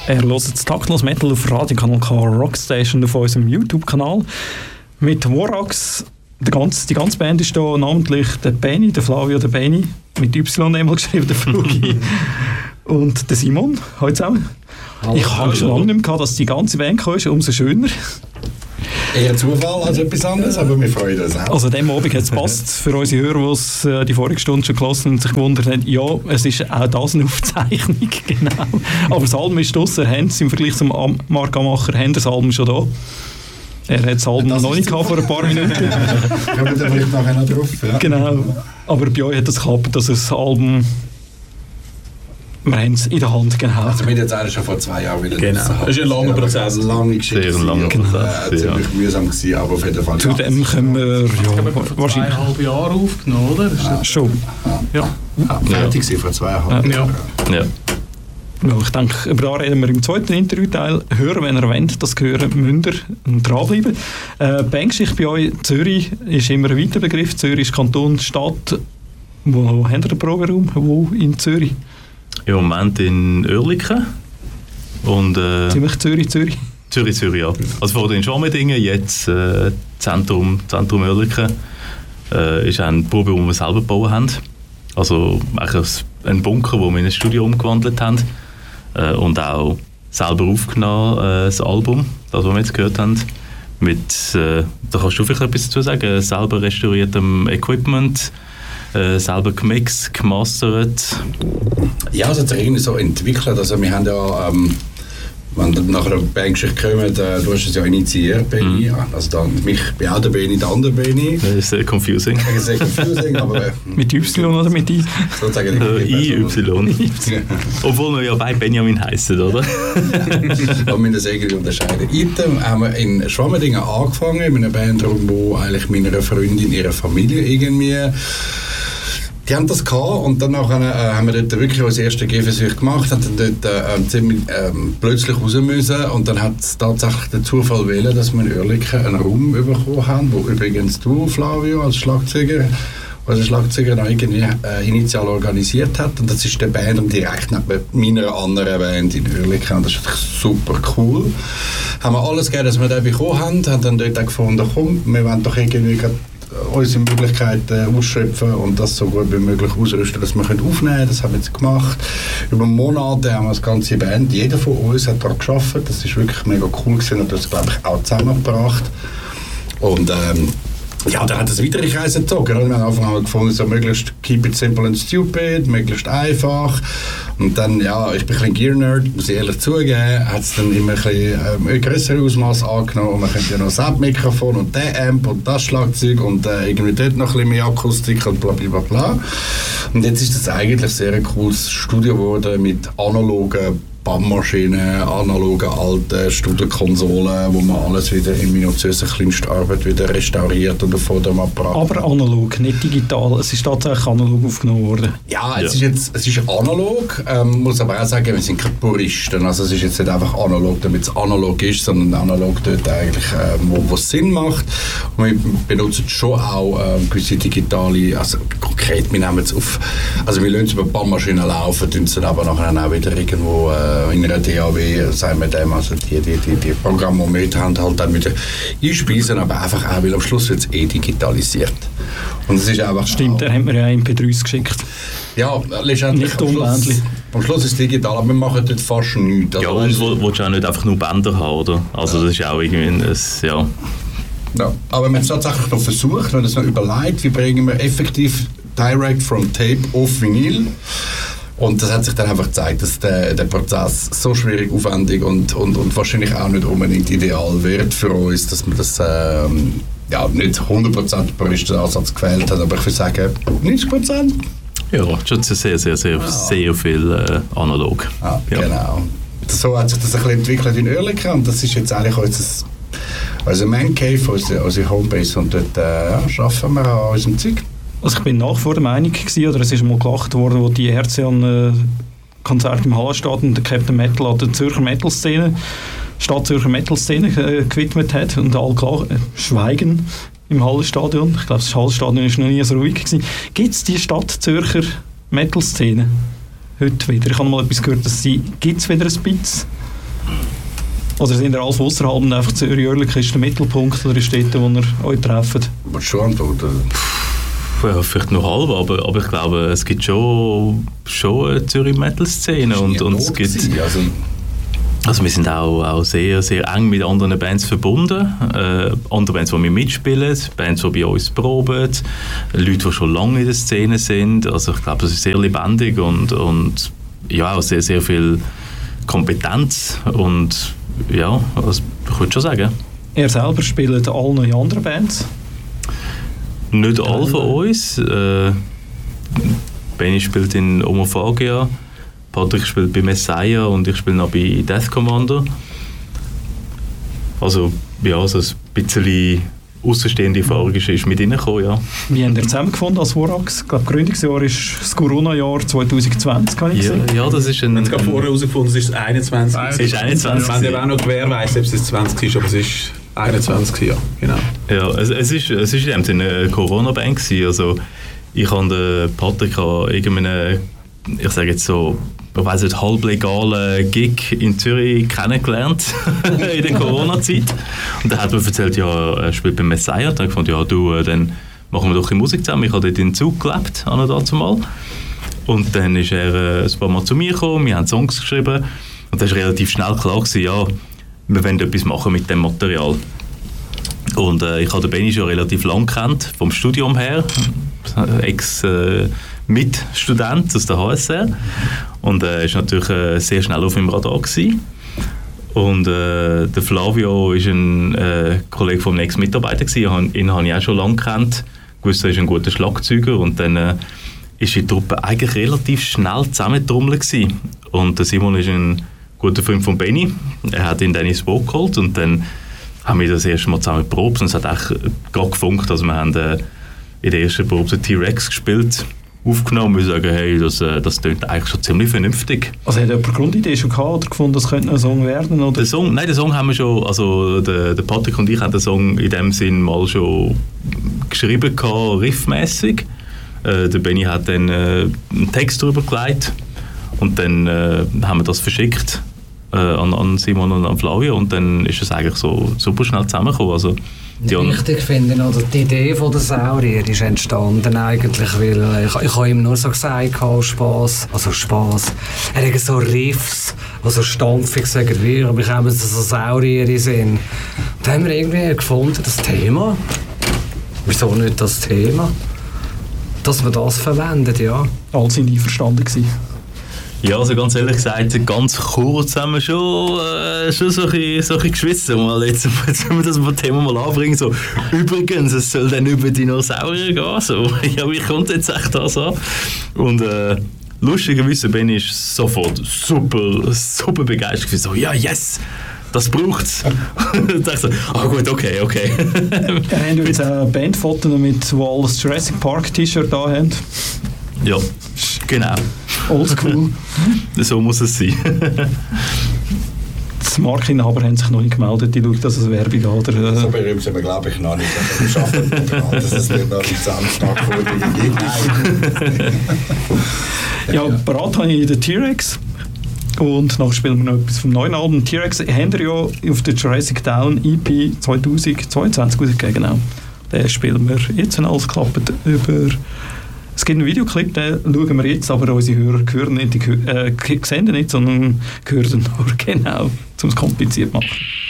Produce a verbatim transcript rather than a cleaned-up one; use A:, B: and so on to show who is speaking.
A: Er hört das Taktlos Metal auf Radiokanal K Rockstation auf unserem YouTube-Kanal. Mit Vorax, die ganze, die ganze Band ist da, namentlich der Benny, der Flavio, der Benny, mit Y einmal geschrieben, der Flugi. Und der Simon, heute zusammen. Hallo. Ich habe schon lange nicht mehr gehabt, dass die ganze Band kam, ist umso schöner.
B: Eher Zufall als etwas anderes, aber wir freuen uns auch.
A: Also an diesem Abend hat es passt für unsere Hörer, die es äh, die vorige Stunde schon gehört und sich gewundert haben, ja, es ist auch das eine Aufzeichnung, genau. Aber das Album ist draussen, haben sie im Vergleich zum Marc Amacher, haben das Album schon da. Er hat das Album das noch nicht gehabt vor ein paar Minuten.
B: Kommen wir vielleicht nachher noch drauf. Ja.
A: Genau, aber bei euch hat es geklappt, dass das Album... Wir haben es in der Hand, genau.
B: Also wir haben jetzt eigentlich schon vor zwei Jahren wieder
C: genau. Das ist ein langer Prozess.
B: Eine lange Geschichte.
C: Sehr langer
B: Prozess.
C: Prozess.
B: Äh, ziemlich ja. mühsam gewesen, aber auf jeden Fall.
A: Zu dem können wir... Ja,
D: vor zweieinhalb Jahren aufgenommen, oder?
A: Ja. Schon.
D: Ja.
B: Ja. Fertig ja. vor zweieinhalb
D: ja.
B: Jahren.
C: Ja. Ja.
A: Ja, ich denke, über da reden wir im zweiten Interviewteil. Hören, wenn ihr wollt, das hören, müsst ihr dranbleiben. Äh, Bandgeschichte bei euch, Zürich ist immer ein weiter Begriff. Zürich ist Kanton, Stadt. Wo habt ihr den Proberaum? Wo in Zürich?
C: Im Moment in Oerlikon. Und, äh,
A: Ziemlich Zürich, Zürich?
C: Zürich, Zürich, ja. Also vorher in Schwammendingen, jetzt äh, Zentrum, Zentrum Oerlikon. Äh, ist ein Proberaum, den wir selber gebaut haben. Also eigentlich ein Bunker, den wir in ein Studio umgewandelt haben. Äh, und auch selber aufgenommen, äh, das Album, das, was wir jetzt gehört haben. Mit, äh, da kannst du vielleicht etwas dazu sagen, selber restauriertem Equipment, äh, selber gemixt, gemastert.
B: Ja, also es hat sich irgendwie so entwickelt. Also wir haben ja, ähm, wenn wir nach einer Bandgeschichte kommen, äh, du hast es ja initiiert, Benni. Mm. Also dann, mich bin auch der Benni, der andere Benni.
C: Das ist sehr confusing.
B: Sehr confusing, aber... Äh,
A: mit Y oder mit I?
B: Sozusagen.
C: Äh, I Y. Obwohl wir ja beide Benjamin heissen, oder?
B: Aber wir das irgendwie unterscheiden. Item haben wir in Schwammendingen angefangen, mit einer Band, wo eigentlich meiner Freundin, ihre Familie irgendwie... Die haben das gehabt und dann nachher, äh, haben wir dort wirklich als erste Gehversuch gemacht, haben dann dort äh, ziemlich äh, plötzlich raus müssen und dann hat es tatsächlich den Zufall gewählt, dass wir in Oerlikon einen Raum bekommen haben, wo übrigens du, Flavio, als Schlagzeuger, als Schlagzeuger noch irgendwie äh, initial organisiert hat und das ist der Band direkt neben meiner anderen Band in Oerlikon und das ist super cool. Haben wir alles gegeben, dass wir den bekommen haben, haben dann dort auch gefunden, komm, wir wollen doch irgendwie unsere Möglichkeiten ausschöpfen und das so gut wie möglich ausrüsten, dass wir aufnehmen können. Das haben wir jetzt gemacht. Über Monate haben wir das ganze Band, jeder von uns hat daran gearbeitet. Das ist wirklich mega cool gewesen und das, glaube ich, auch zusammengebracht. Und ähm, ja, dann hat es weitere Kreise gezogen. Wir haben am Anfang gefunden, so möglichst keep it simple and stupid, möglichst einfach. Und dann, ja, ich bin ein bisschen Gear-Nerd, muss ich ehrlich zugeben, hat es dann immer ein bisschen ähm, größere Ausmaß angenommen. Und man könnte ja noch das Amp-Mikrofon und der Amp und das Schlagzeug und äh, irgendwie dort noch ein bisschen mehr Akustik und bla bla bla. Und jetzt ist das eigentlich sehr ein cooles Studio geworden mit analogen Bandmaschinen, analoge alte Studiokonsolen, wo man alles wieder in minutiöser Kleinstarbeit wieder restauriert und auf Fotoapparat.
A: Aber analog, nicht digital. Es ist tatsächlich analog aufgenommen worden.
B: Ja, es ja. ist jetzt es ist analog. Ähm, muss aber auch sagen, wir sind keine Puristen. Also es ist jetzt nicht einfach analog, damit es analog ist, sondern analog dort eigentlich, äh, wo es Sinn macht. Und wir benutzen schon auch äh, gewisse digitale, also konkret, wir nehmen es auf, also wir lassen es über Bandmaschinen laufen, tun es dann aber nachher auch wieder irgendwo äh, in einer D A W, sagen wir dem, also die, die, die, die Programme, die wir haben, halt dann wieder einspeisen, aber einfach auch, weil am Schluss wird es eh digitalisiert. Und es ist einfach
A: stimmt, er hat mir ja M P drei geschickt.
B: Ja, letztendlich
A: nicht
B: am Schluss, am Schluss ist es digital, aber wir machen dort fast nichts. Also
C: ja, und wo, willst du auch nicht einfach nur Bänder haben, oder? Also das ist auch irgendwie ein, ja...
B: Ja, aber wir haben es tatsächlich noch versucht, wir haben es noch überlegt, wie bringen wir effektiv direct from tape auf Vinyl. Und das hat sich dann einfach gezeigt, dass der, der Prozess so schwierig, aufwendig und, und, und wahrscheinlich auch nicht unbedingt ideal wird für uns, dass man das ähm, ja, nicht hundert Prozent puristischen Ansatz gewählt hat, aber ich würde sagen neunzig Prozent.
C: Ja, schon sehr, sehr, sehr, ja. sehr viel äh, analog.
B: Ja,
C: ja.
B: Genau. So hat sich das ein bisschen entwickelt in Oerlikon und das ist jetzt eigentlich unser, unser Man Cave, unsere, unsere Homebase und dort äh, ja, arbeiten wir an unserem Zeug.
A: Also ich bin nach vor der Meinung gewesen, oder es ist mal gelacht worden, wo die Herzian-Konzert im Hallenstadion und der Captain Metal an der Zürcher Metal-Szene, Stadt-Zürcher Metal-Szene äh, gewidmet hat und alle klar, äh, schweigen im Hallenstadion. Ich glaube, das Hallenstadion war noch nie so ruhig gewesen. Gibt es die Stadt-Zürcher Metal-Szene heute wieder? Ich habe mal etwas gehört, dass sie, gibt es wieder ein bisschen? Oder sind ihr alle ausserhalb und einfach Zürich-Oerlikon ist der Mittelpunkt oder ist dort, wo ihr euch trefft?
B: Was schon antworten?
C: Ja, vielleicht nur halb, aber, aber ich glaube, es gibt schon, schon eine Zürich-Metal-Szene und, und es gibt...
B: Also,
C: also wir sind auch, auch sehr, sehr eng mit anderen Bands verbunden. Äh, andere Bands, die wir mitspielen, Bands, die bei uns proben, Leute, die schon lange in der Szene sind. Also ich glaube, das ist sehr lebendig und, und ja, auch sehr, sehr viel Kompetenz und ja, das ich würde schon sagen.
A: Ihr selber spielt alle neue andere Bands?
C: Nicht alle von uns. Äh, Benny spielt in Homophagia, Patrick spielt bei Messiah und ich spiele noch bei Death Commander. Also ja, also ein bisschen außenstehende Erfahrung ist, ist mit reingekommen, ja.
A: Wie habt ihr zusammengefunden als Vorax? Ich glaube, Gründungsjahr ist das Corona-Jahr zwanzig zwanzig, kann ich
C: ja,
A: sagen.
C: Ja, das ist ein...
E: Wir haben gerade vorher herausgefunden, es ist einundzwanzig.
C: Es ist einundzwanzig.
E: Ich habe auch noch wer weiss, ob es zwanzig ist, aber es ist einundzwanzig, ja, genau.
C: Ja, es, es ist es ist in dem Sinne eine Corona-Band gewesen. Also ich habe den Patrick an irgendeinem, ich sage jetzt so, ich weiss nicht, halblegalen Gig in Zürich kennengelernt in der Corona-Zeit. Und dann hat mir erzählt, ja, er spielt bei Messiah. Und dann fand ich, ja, du, dann machen wir doch die Musik zusammen. Ich habe dort in den Zug gelebt, an und dazu mal. Und dann ist er äh, ein paar Mal zu mir gekommen, wir haben Songs geschrieben. Und dann war relativ schnell klar gewesen, ja, wir wollen etwas machen mit dem Material. Und äh, ich habe den Benni schon relativ lang kennt, vom Studium her, Ex-Mitstudent äh, aus der H S R. Und er äh, war natürlich äh, sehr schnell auf meinem Radar gewesen. Und äh, der Flavio ist ein äh, Kollege vom Ex-Mitarbeiter gewesen. Ihn habe ich auch schon lange kennt. Ich wusste, er ist ein guter Schlagzeuger. Und dann äh, ist die Truppe eigentlich relativ schnell zusammengetrommelt gewesen. Und der Simon ist ein guter Freund von Benni. Er hat ihn dann ins Boot geholt und dann haben wir das erste Mal zusammen geprobt und es hat echt gerade gefunkt. Also wir haben äh, in der ersten Probe den T-Rex gespielt, aufgenommen und wir sagen, hey, das, äh, das klingt eigentlich schon ziemlich vernünftig.
A: Also hat jemand eine Grundidee schon gehabt oder gefunden, das könnte ein Song werden? Oder?
C: Der Song, nein, den Song haben wir schon, also der, der Patrick und ich haben den Song in dem Sinn mal schon geschrieben gehabt, riffmässig. Äh, der Benni hat dann äh, einen Text darüber gelegt und dann äh, haben wir das verschickt äh, an, an Simon und an Flavio und dann ist es eigentlich so super schnell zusammengekommen. Also,
F: wichtig finde ich, oder die Idee von der Saurier ist entstanden eigentlich, weil ich, ich habe ihm nur so gesagt, Spass, also Spass. Er hat so Riffs, die so stampfig sagen wir, aber ich habe so Saurier in Sinn. Und da haben wir irgendwie gefunden, das Thema, wieso nicht das Thema, dass man das verwendet, ja.
A: Alle sind einverstanden gewesen.
C: Ja, also ganz ehrlich gesagt, ganz kurz haben wir schon, äh, schon so ein bisschen, so ein bisschen geschwitzt. Mal jetzt, jetzt müssen wir das Thema mal anbringen. So, übrigens, es soll dann über Dinosaurier gehen. So, ja, wie kommt jetzt echt das an? Und äh, lustigerweise bin ich sofort super, super begeistert. So, ja, yes! Das braucht es. Ich dachte so, ah oh gut, okay, okay.
A: Ja, haben wir jetzt ein Bandfoto mit, wo alle das Jurassic Park T-Shirt da haben?
C: Ja, genau.
A: Oldschool.
C: So muss es sein.
A: Die Markeninhaber haben sich noch nicht gemeldet, die schauen, dass es Werbung oder... Äh
B: so berühmt sind wir, glaube ich, noch nicht. Aber wir schaffen daran, dass es dann noch am Samstag vor dir gibt.
A: Ja, parat habe ich den T-Rex. Und nachher spielen wir noch etwas vom neuen Album. T-Rex haben wir ja auf der Jurassic Town E P zwanzig zweiundzwanzig rausgegeben, genau. Den spielen wir jetzt, wenn alles klappt, über... Es gibt einen Videoclip, den schauen wir jetzt, aber unsere Hörer hören nicht, die, äh, sehen den nicht, sondern hören nur genau, um es kompliziert zu machen.